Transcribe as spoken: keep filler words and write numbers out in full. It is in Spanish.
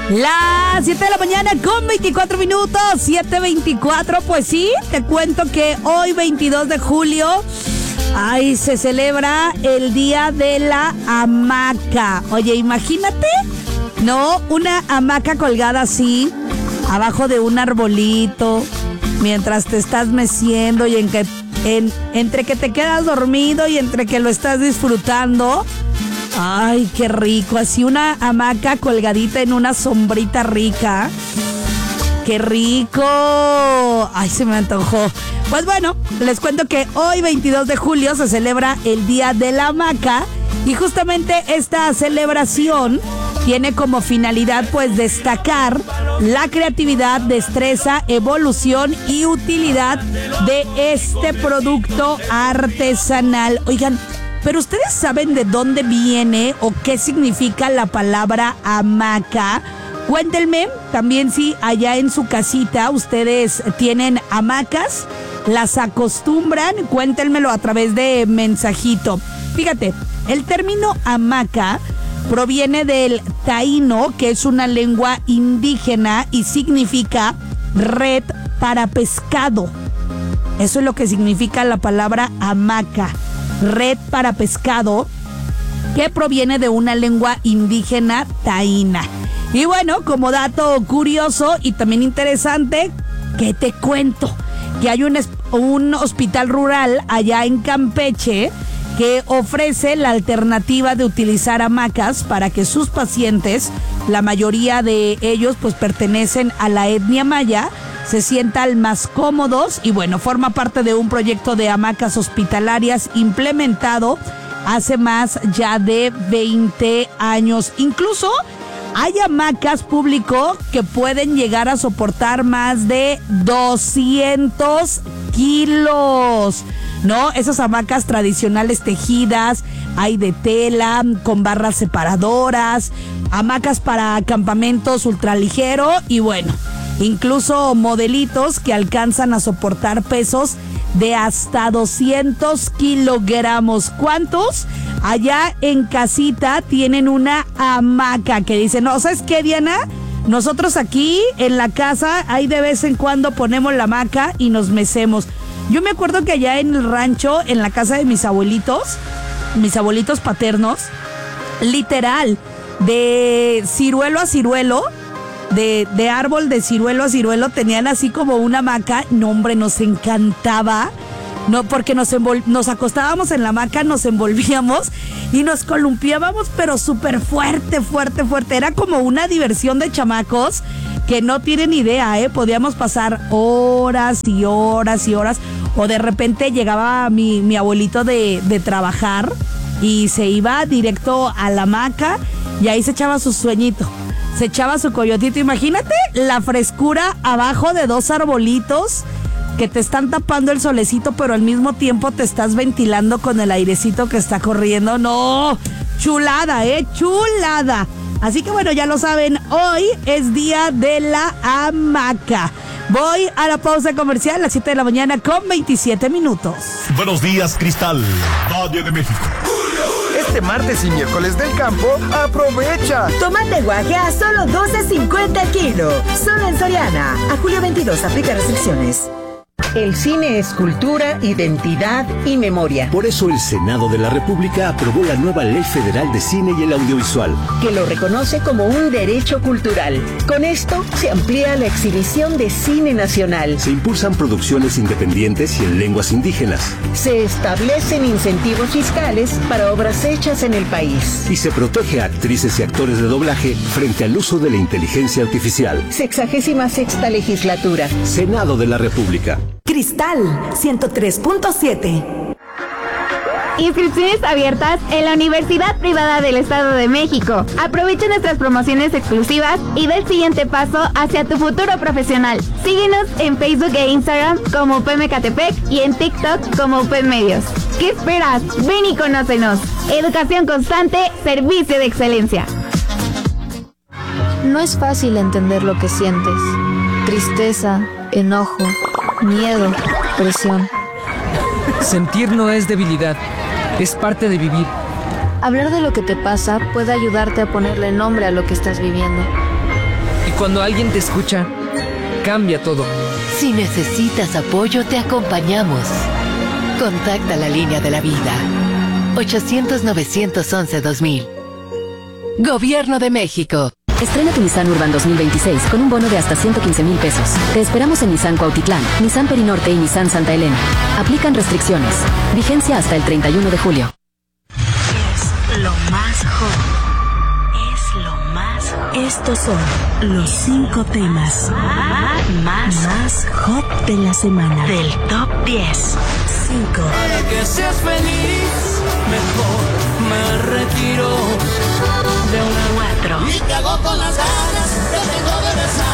Las siete de la mañana con veinticuatro minutos, siete veinticuatro, pues sí, te cuento que hoy veintidós de julio, ay, se celebra el Día de la Hamaca. Oye, imagínate, ¿no? Una hamaca colgada así, abajo de un arbolito, mientras te estás meciendo y en que, en, entre que te quedas dormido y entre que lo estás disfrutando. Ay, qué rico, así una hamaca colgadita en una sombrita rica. ¡Qué rico! Ay, se me antojó. Pues bueno, les cuento que hoy veintidós de julio se celebra el Día de la Hamaca y justamente esta celebración tiene como finalidad pues destacar la creatividad, destreza, evolución y utilidad de este producto artesanal. Oigan, pero ¿ustedes saben de dónde viene o qué significa la palabra hamaca? Cuéntenme también si allá en su casita ustedes tienen hamacas, las acostumbran, cuéntenmelo a través de mensajito. Fíjate, el término hamaca proviene del taíno, que es una lengua indígena y significa red para pescado. Eso es lo que significa la palabra hamaca. Red para pescado, que proviene de una lengua indígena taína. Y bueno, como dato curioso y también interesante, ¿qué te cuento? Que hay un, un hospital rural allá en Campeche que ofrece la alternativa de utilizar hamacas para que sus pacientes, la mayoría de ellos pues pertenecen a la etnia maya, se sientan más cómodos y bueno, forma parte de un proyecto de hamacas hospitalarias implementado hace más ya de veinte años. Incluso hay hamacas público que pueden llegar a soportar más de doscientos kilos, ¿no? Esas hamacas tradicionales tejidas, hay de tela, con barras separadoras, hamacas para campamentos ultraligero y bueno, incluso modelitos que alcanzan a soportar pesos de hasta doscientos kilogramos. ¿Cuántos? Allá en casita tienen una hamaca que dicen, no, ¿sabes qué, Diana? Nosotros aquí en la casa, ahí de vez en cuando ponemos la hamaca y nos mecemos. Yo me acuerdo que allá en el rancho, en la casa de mis abuelitos, mis abuelitos paternos, literal, de ciruelo a ciruelo, De, de árbol de ciruelo a ciruelo, tenían así como una hamaca. No, hombre, nos encantaba, no, porque nos, envol- nos acostábamos en la hamaca, nos envolvíamos y nos columpiábamos, pero súper fuerte, fuerte, fuerte. Era como una diversión de chamacos que no tienen idea, ¿eh? Podíamos pasar horas y horas y horas, o de repente llegaba mi, mi abuelito de, de trabajar y se iba directo a la hamaca y ahí se echaba su sueñito. Se echaba su coyotito. Imagínate la frescura abajo de dos arbolitos que te están tapando el solecito, pero al mismo tiempo te estás ventilando con el airecito que está corriendo. No, chulada, eh, chulada. Así que bueno, ya lo saben, hoy es Día de la Hamaca. Voy a la pausa comercial a las siete de la mañana con veintisiete minutos. Buenos días, Cristal, Valle de México. Este martes y miércoles del campo, aprovecha. Tomate guaje a solo doce cincuenta el kilo. Solo en Soriana. A julio veintidós, aplica restricciones. El cine es cultura, identidad y memoria. Por eso el Senado de la República aprobó la nueva Ley Federal de Cine y el Audiovisual, que lo reconoce como un derecho cultural. Con esto se amplía la exhibición de cine nacional. Se impulsan producciones independientes y en lenguas indígenas. Se establecen incentivos fiscales para obras hechas en el país. Y se protege a actrices y actores de doblaje frente al uso de la inteligencia artificial. Sexagésima sexta legislatura. Senado de la República. Cristal ciento tres punto siete. Inscripciones abiertas en la Universidad Privada del Estado de México. Aprovecha nuestras promociones exclusivas y da el siguiente paso hacia tu futuro profesional. Síguenos en Facebook e Instagram como U P M Ecatepec y en TikTok como U P M Medios. ¿Qué esperas? Ven y conócenos. Educación constante, servicio de excelencia. No es fácil entender lo que sientes. Tristeza, enojo, miedo, presión. Sentir no es debilidad, es parte de vivir. Hablar de lo que te pasa puede ayudarte a ponerle nombre a lo que estás viviendo. Y cuando alguien te escucha, cambia todo. Si necesitas apoyo, te acompañamos. Contacta la línea de la vida. ochocientos, novecientos once, dos mil. Gobierno de México. Estrena tu Nissan Urban dos mil veintiséis con un bono de hasta ciento quince mil pesos. Te esperamos en Nissan Cuautitlán, Nissan Perinorte y Nissan Santa Elena. Aplican restricciones. Vigencia hasta el treinta y uno de julio. Es lo más hot. Es lo más hot. Estos son los cinco temas más, más hot de la semana. Del top diez. cinco. Para que seas feliz, mejor me retiro de una. cuatro. Y te hago con las ganas que tengo de besar.